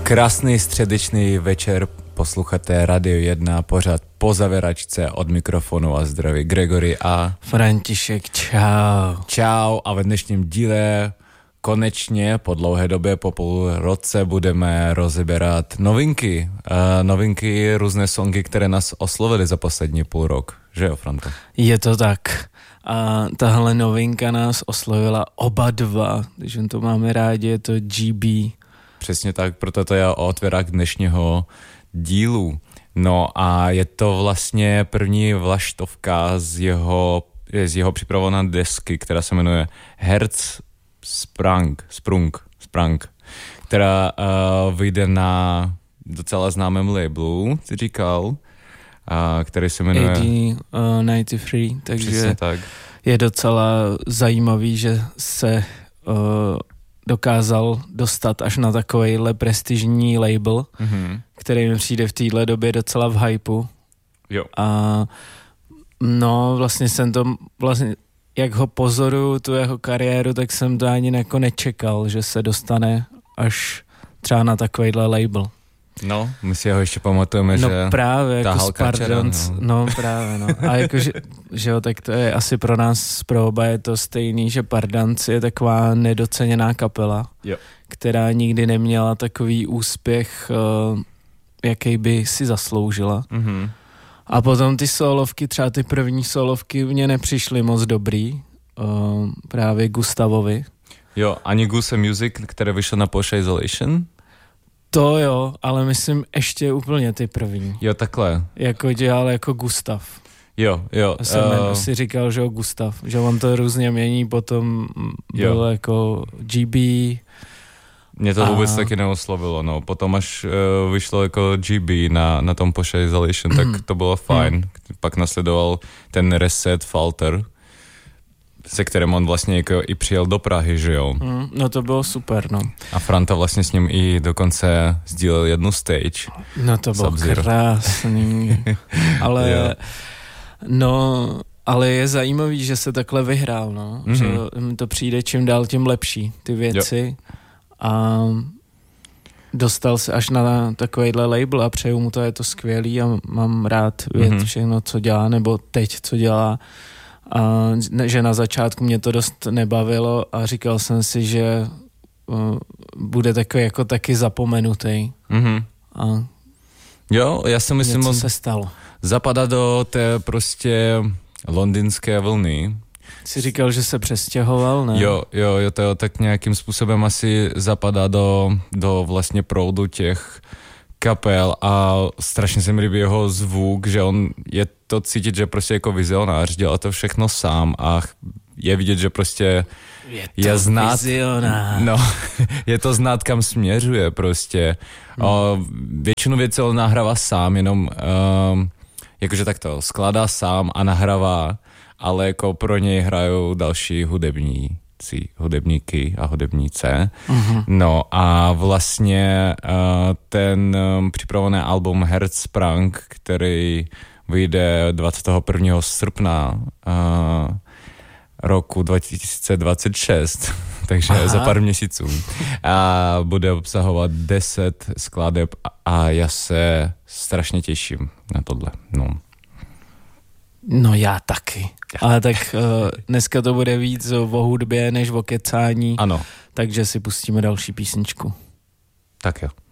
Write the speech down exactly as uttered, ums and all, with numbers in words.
Krásný středečný večer, posloucháte Radio jedna, pořád po zaveračce, od mikrofonu a zdraví Gregory a František, čau. Čau a ve dnešním díle konečně po dlouhé době, po půl roce budeme rozeberat novinky. Uh, novinky, různé songy, které nás oslovily za poslední půl rok. Že jo, Franto? Je to tak. A tahle novinka nás oslovila oba dva, takže to máme rádi, je to G B. Přesně tak, proto to je otvírák dnešního dílu. No a je to vlastně první vlaštovka z jeho, z jeho připravované desky, která se jmenuje Herz Sprang, Sprung, Sprang, která uh, vyjde na docela známém labelu, ty říkal, uh, který se jmenuje A D devadesát tři, takže tak. Je docela zajímavý, že se uh, dokázal dostat až na takovejhle prestižní label, mm-hmm. který mi přijde v téhle době docela v hypeu. Jo. A no, vlastně jsem to, vlastně, jak ho pozoruju, tu jeho kariéru, tak jsem to ani jako nečekal, že se dostane až třeba na takovejhle label. No, my si ho ještě pamatujeme, no, že právě, jako z Pardons, no. no právě, no. A jako, že, že jo, tak to je asi pro nás, pro oba je to stejný, že Pardons je taková nedoceněná kapela, jo. která nikdy neměla takový úspěch, uh, jaký by si zasloužila. Mm-hmm. A potom ty solovky, třeba ty první solovky mně nepřišly moc dobrý, uh, právě Gustavovi. Jo, ani Goose Music, které vyšlo na Porsche Isolation? To jo, ale myslím ještě úplně ty první. Jo, takhle. Jako dělal jako Gustav. Jo, jo. Já jsem uh... si říkal, že jo, Gustav, že on to různě mění, potom byl jo. jako G B. Mě to a... vůbec taky neoslovilo, no. Potom až uh, vyšlo jako G B na, na tom Porsche Isolation, tak to bylo fajn. Mm. Pak nasledoval ten Reset Falter, se kterým on vlastně jako i přijel do Prahy, že jo? Mm, no to bylo super, no. A Franta vlastně s ním i dokonce sdílel jednu stage. No to bylo Sub-Zero. Krásný. Ale jo. no, ale je zajímavý, že se takhle vyhrál, no. Mm-hmm. Že to přijde čím dál tím lepší, ty věci. Jo. A dostal se až na takovýhle label a přeju mu to, je to skvělý a mám rád vědět mm-hmm. všechno, co dělá, nebo teď, co dělá. A že na začátku mě to dost nebavilo a říkal jsem si, že uh, bude takový jako taky zapomenutý. Mm-hmm. A jo, já si myslím, něco se stalo. Zapadá do té prostě londýnské vlny. Jsi říkal, že se přestěhoval, ne? Jo, jo, jo, to tak nějakým způsobem asi zapadá do, do vlastně proudu těch kapel a strašně se mi líbí jeho zvuk, že on je to cítit, že prostě jako vizionář dělá to všechno sám a je vidět, že prostě je, to je znát, vizionář. No, je to znát, kam směřuje prostě. Hmm. O, většinu věcí on nahrává sám, jenom um, jakože takto skládá sám a nahrává, ale jako pro něj hrajou další hudební hudebníky a hudebnice. Uh-huh. No a vlastně uh, ten um, připravený album Herz Sprang, který vyjde dvacátého prvního srpna uh, roku dva tisíce dvacet šest, takže aha. za pár měsíců. A bude obsahovat deset skladeb a já se strašně těším na tohle. No. No já taky. Ale tak uh, dneska to bude víc o hudbě než o kecání. Ano. Takže si pustíme další písničku. Tak jo.